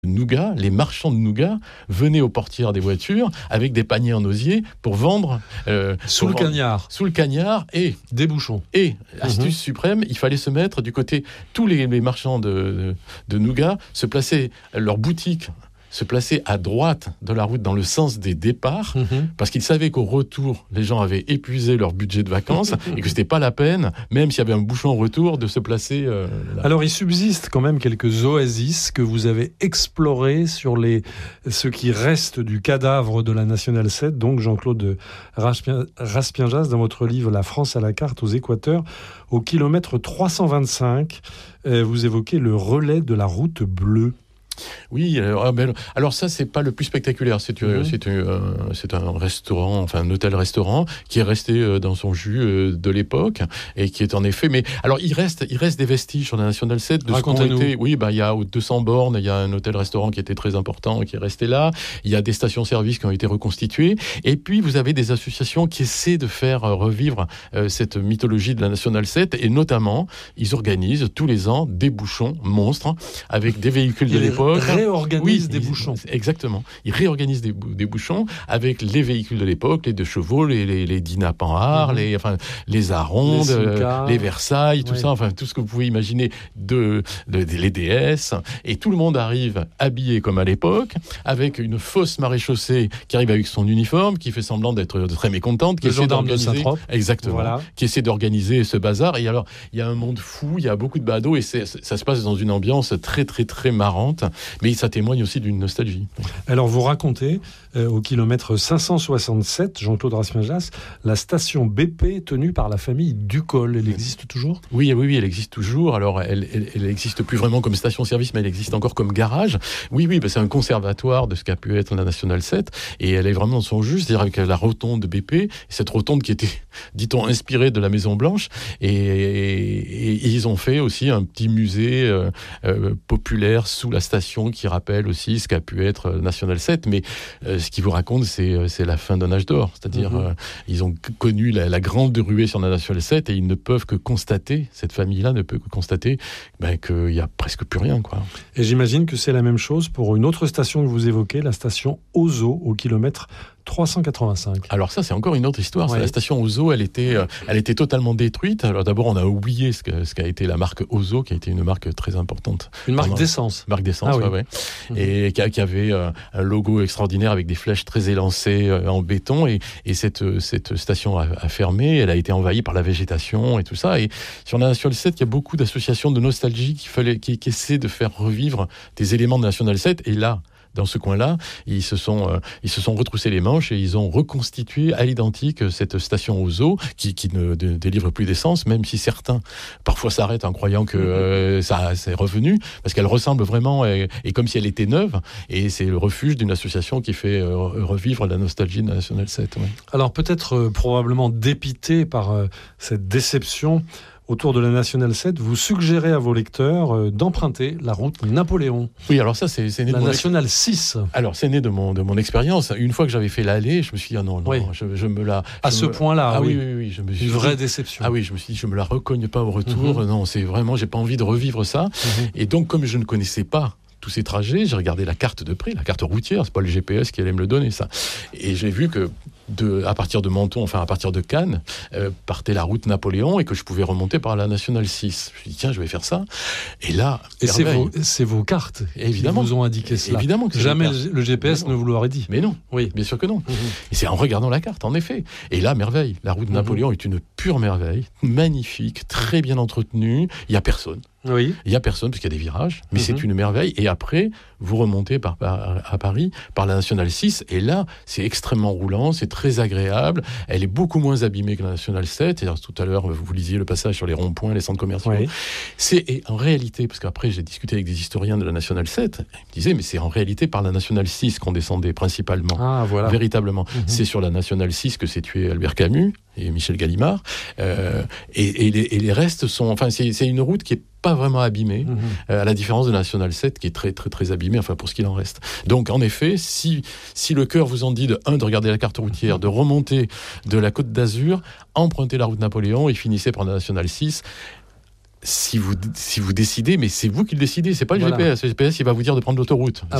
nougat, les marchands de nougat venaient aux portières des voitures avec des paniers en osier pour vendre sous le cagnard et des bouchons. Et astuce suprême, il fallait se mettre du côté, tous les marchands de nougat se plaçaient, leur boutique se placer à droite de la route dans le sens des départs, parce qu'ils savaient qu'au retour, les gens avaient épuisé leur budget de vacances et que c'était pas la peine, même s'il y avait un bouchon en retour, de se placer là. Alors, il subsiste quand même quelques oasis que vous avez explorées sur ce qui reste du cadavre de la Nationale 7, donc Jean-Claude Raspienjas, dans votre livre « La France à la carte aux Équateurs », au kilomètre 325, vous évoquez le relais de la route bleue. Oui, alors ça, c'est pas le plus spectaculaire. C'est un restaurant, enfin un hôtel-restaurant qui est resté dans son jus de l'époque et qui est en effet. Mais alors, il reste des vestiges sur la Nationale 7 de ce qu'ont été. Oui, il y a 200 bornes. Il y a un hôtel-restaurant qui était très important, qui est resté là. Il y a des stations-service qui ont été reconstituées. Et puis, vous avez des associations qui essaient de faire revivre cette mythologie de la Nationale 7. Et notamment, ils organisent tous les ans des bouchons monstres avec des véhicules de l'époque. Réorganise des bouchons. Exactement. Ils réorganisent des bouchons avec les véhicules de l'époque, les 2 chevaux, les Dinah Panhard, les Arondes, les Versailles, tout ça, enfin tout ce que vous pouvez imaginer les DS. Et tout le monde arrive habillé comme à l'époque, avec une fausse maréchaussée qui arrive avec son uniforme, qui fait semblant d'être très mécontente, qui essaie d'organiser. Exactement. Voilà. Qui essaie d'organiser ce bazar. Et alors, il y a un monde fou, il y a beaucoup de badauds et ça se passe dans une ambiance très, très, très marrante. Mais ça témoigne aussi d'une nostalgie. Alors, vous racontez, au kilomètre 567, Jean-Claude Raspienjas, la station BP tenue par la famille Ducol. Elle existe toujours ? Oui, elle existe toujours. Alors, elle n'existe plus vraiment comme station-service, mais elle existe encore comme garage. Oui, c'est un conservatoire de ce qu'a pu être la Nationale 7. Et elle est vraiment dans son jus, c'est-à-dire avec la rotonde de BP. Cette rotonde qui était, dit-on, inspirée de la Maison Blanche. Et ils ont fait aussi un petit musée populaire sous la station qui rappelle aussi ce qu'a pu être Nationale 7, mais ce qu'ils vous racontent, c'est la fin d'un âge d'or, c'est-à-dire ils ont connu la grande ruée sur la Nationale 7 et ils ne peuvent que constater, cette famille-là ne peut que constater qu'il n'y a presque plus rien, quoi. Et j'imagine que c'est la même chose pour une autre station que vous évoquez, la station Ozo, au kilomètre 385. Alors ça, c'est encore une autre histoire. Ouais. La station Ozo, elle était totalement détruite. Alors d'abord, on a oublié ce qu'a été la marque Ozo, qui a été une marque très importante. Une marque d'essence. Marque d'essence, ouais. Et qui avait un logo extraordinaire avec des flèches très élancées en béton. Et cette station a fermé. Elle a été envahie par la végétation et tout ça. Et sur la Nationale 7, il y a beaucoup d'associations de nostalgie qui essaient de faire revivre des éléments de la Nationale 7. Et là, dans ce coin-là, ils se sont retroussés les manches et ils ont reconstitué à l'identique cette station Ozo qui ne délivre plus d'essence, même si certains parfois s'arrêtent en croyant que ça c'est revenu, parce qu'elle ressemble vraiment et comme si elle était neuve. Et c'est le refuge d'une association qui fait revivre la nostalgie de la Nationale 7. Ouais. Alors peut-être probablement dépité par cette déception autour de la Nationale 7, vous suggérez à vos lecteurs d'emprunter la route Napoléon. Oui, alors ça, c'est né de la Nationale 6. Alors, c'est né de mon expérience. Une fois que j'avais fait l'allée, je me suis dit, non, je me la... À ce point-là, oui. Une vraie déception. Ah oui, je me suis dit, je me la recogne pas au retour. Non, c'est vraiment, j'ai pas envie de revivre ça. Et donc, comme je ne connaissais pas tous ces trajets, j'ai regardé la carte de près, la carte routière, c'est pas le GPS qui allait me le donner, ça. Et j'ai vu que à partir de Menton, enfin à partir de Cannes, partait la route Napoléon et que je pouvais remonter par la Nationale 6. Je me suis dit, tiens, je vais faire ça. Et là, c'est vos cartes évidemment, qui vous ont indiqué cela. Évidemment que jamais le GPS ne vous l'aurait dit. Mais non, oui, bien sûr que non. Et c'est en regardant la carte, en effet. Et là, merveille. La route Napoléon est une pure merveille, magnifique, très bien entretenue. Il n'y a personne. Oui. Il n'y a personne parce qu'il y a des virages, mais c'est une merveille. Et après, vous remontez à Paris par la Nationale 6, et là, c'est extrêmement roulant, c'est très agréable. Elle est beaucoup moins abîmée que la Nationale 7. Et tout à l'heure, vous lisiez le passage sur les ronds-points, les centres commerciaux. Oui. Et en réalité, parce qu'après, j'ai discuté avec des historiens de la Nationale 7, ils me disaient, mais c'est en réalité par la Nationale 6 qu'on descendait principalement. Ah, voilà. Véritablement. C'est sur la Nationale 6 que s'est tué Albert Camus et Michel Gallimard. Et les restes sont... Enfin, c'est une route qui est pas vraiment abîmée, à la différence de la Nationale 7 qui est très très très abîmée, enfin pour ce qu'il en reste. Donc en effet, si le cœur vous en dit de regarder la carte routière, de remonter de la Côte d'Azur, empruntez la route Napoléon et finissez par la Nationale 6, si vous décidez, mais c'est vous qui le décidez, c'est pas le Voilà. GPS. Le GPS, il va vous dire de prendre l'autoroute.